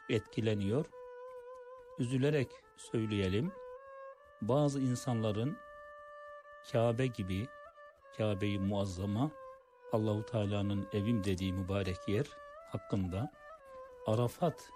etkileniyor. Üzülerek söyleyelim, bazı insanların Kabe gibi, Kabe-i Muazzama, Allahu Teala'nın evim dediği mübarek yer hakkında Arafat,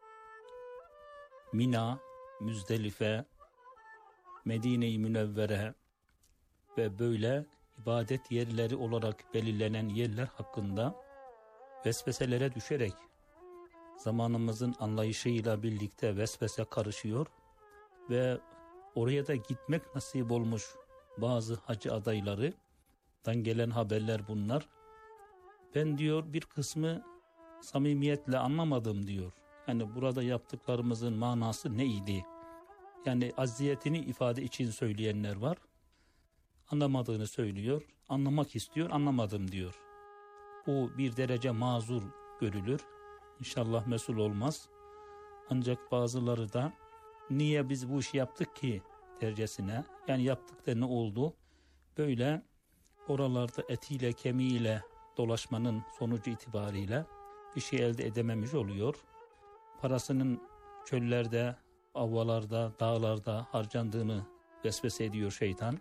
Mina, Müzdelife, Medine-i Münevvere ve böyle ibadet yerleri olarak belirlenen yerler hakkında vesveselere düşerek zamanımızın anlayışıyla birlikte vesvese karışıyor ve oraya da gitmek nasip olmuş bazı hacı adaylarından gelen haberler bunlar. Ben diyor bir kısmı samimiyetle anlamadım diyor. Yani burada yaptıklarımızın manası neydi? Yani aziyetini ifade için söyleyenler var. Anlamadığını söylüyor. Anlamak istiyor, anlamadım diyor. Bu bir derece mazur görülür. İnşallah mesul olmaz. Ancak bazıları da niye biz bu işi yaptık ki dercesine, yani yaptık da ne oldu? Böyle oralarda etiyle kemiğiyle dolaşmanın sonucu itibariyle bir şey elde edememiş oluyor. Parasının çöllerde, avvalarda, dağlarda harcandığını vesvese ediyor şeytan.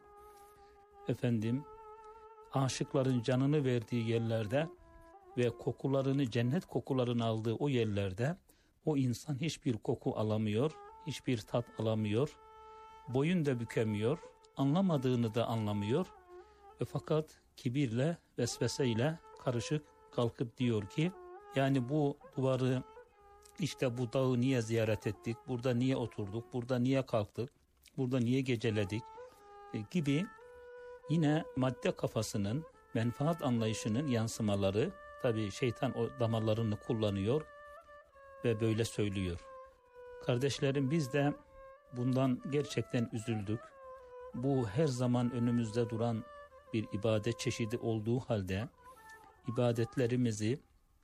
Aşıkların canını verdiği yerlerde ve kokularını, cennet kokularını aldığı o yerlerde o insan hiçbir koku alamıyor, hiçbir tat alamıyor, boyun da bükemiyor, anlamadığını da anlamıyor ve fakat kibirle, vesveseyle karışık kalkıp diyor ki, yani bu duvarı, işte bu dağı niye ziyaret ettik, burada niye oturduk, burada niye kalktık, burada niye geceledik gibi yine madde kafasının, menfaat anlayışının yansımaları. Tabii şeytan o damarlarını kullanıyor ve böyle söylüyor. Kardeşlerim, biz de bundan gerçekten üzüldük. Bu her zaman önümüzde duran bir ibadet çeşidi olduğu halde ibadetlerimizi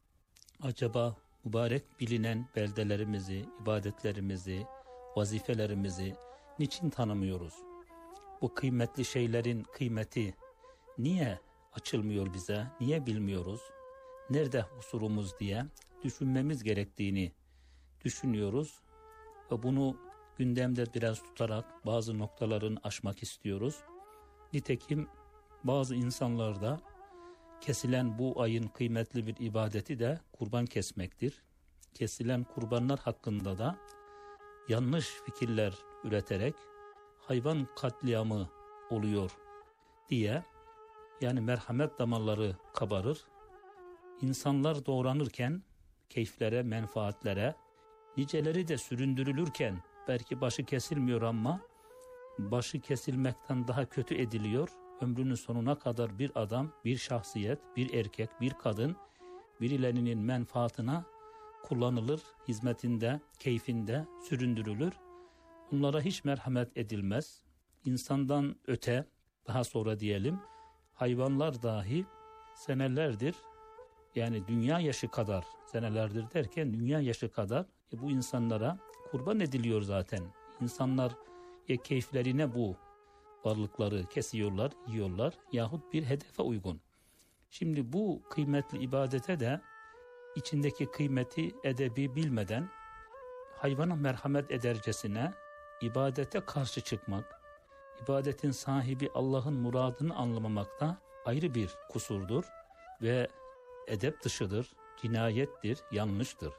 acaba mübarek bilinen beldelerimizi, ibadetlerimizi, vazifelerimizi niçin tanımıyoruz? Bu kıymetli şeylerin kıymeti niye açılmıyor bize, niye bilmiyoruz? Nerede husurumuz diye düşünmemiz gerektiğini düşünüyoruz ve bunu gündemde biraz tutarak bazı noktalarını aşmak istiyoruz. Nitekim bazı insanlarda kesilen bu ayın kıymetli bir ibadeti de kurban kesmektir. Kesilen kurbanlar hakkında da yanlış fikirler üreterek hayvan katliamı oluyor diye, yani merhamet damarları kabarır. İnsanlar doğranırken keyiflere, menfaatlere, niceleri de süründürülürken belki başı kesilmiyor ama başı kesilmekten daha kötü ediliyor. Ömrünün sonuna kadar bir adam, bir şahsiyet, bir erkek, bir kadın birilerinin menfaatına kullanılır, hizmetinde, keyfinde süründürülür. Bunlara hiç merhamet edilmez. İnsandan öte, daha sonra diyelim, hayvanlar dahi senelerdir, yani dünya yaşı kadar, senelerdir derken dünya yaşı kadar bu insanlara kurban ediliyor zaten. İnsanlar ya keyiflerine bu varlıkları kesiyorlar, yiyorlar yahut bir hedefe uygun. Şimdi bu kıymetli ibadete de içindeki kıymeti, edebi bilmeden hayvana merhamet edercesine ibadete karşı çıkmak, ibadetin sahibi Allah'ın muradını anlamamakta ayrı bir kusurdur ve edep dışıdır, cinayettir, yanlıştır.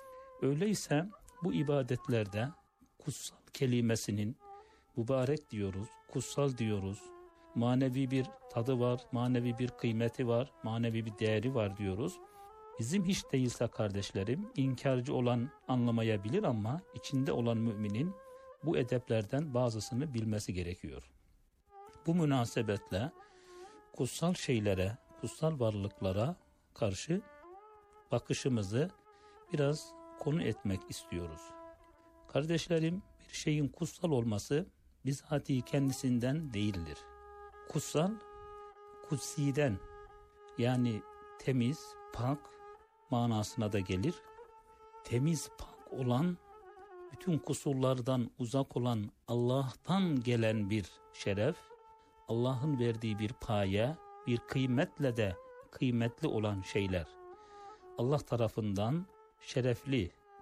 Öyleyse bu ibadetlerde kutsal kelimesinin mübarek diyoruz, kutsal diyoruz, manevi bir tadı var, manevi bir kıymeti var, manevi bir değeri var diyoruz. Bizim hiç değilse kardeşlerim, inkarcı olan anlamayabilir ama içinde olan müminin bu edeplerden bazısını bilmesi gerekiyor. Bu münasebetle kutsal şeylere, kutsal varlıklara karşı bakışımızı biraz konu etmek istiyoruz. Kardeşlerim, bir şeyin kutsal olması bizatihi kendisinden değildir. Kutsal, kutsiden, yani temiz, pak manasına da gelir. Temiz, pak olan, bütün kusurlardan uzak olan Allah'tan gelen bir şeref, Allah'ın verdiği bir paye, bir kıymetle de kıymetli olan şeyler Allah tarafından şerefli,